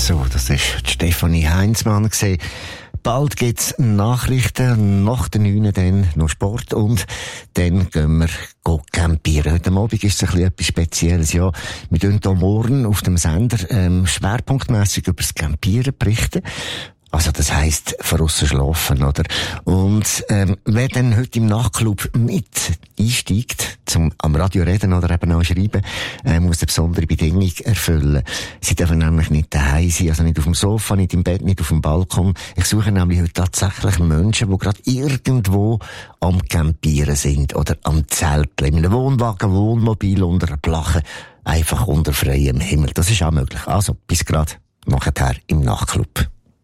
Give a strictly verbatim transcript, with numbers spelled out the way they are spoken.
So, das ist Stefanie Heinzmann gesehen. Bald gibt's Nachrichten, nach den neun dann noch Sport und dann gehen wir go campieren. Heute Abend ist es ein bisschen etwas Spezielles. Ja, wir tun hier morgen auf dem Sender ähm, schwerpunktmässig über das Campieren berichten. Also das heisst, von aussen schlafen, oder? Und ähm, wer dann heute im Nachtclub mit einsteigt, zum am Radio reden oder eben auch schreiben, äh, muss eine besondere Bedingung erfüllen. Sie dürfen nämlich nicht daheim sein, also nicht auf dem Sofa, nicht im Bett, nicht auf dem Balkon. Ich suche nämlich heute tatsächlich Menschen, die gerade irgendwo am Campieren sind oder am Zelteln, in einem Wohnwagen, Wohnmobil, unter einer Plache, einfach unter freiem Himmel. Das ist auch möglich. Also, bis gerade nachher im Nachtclub.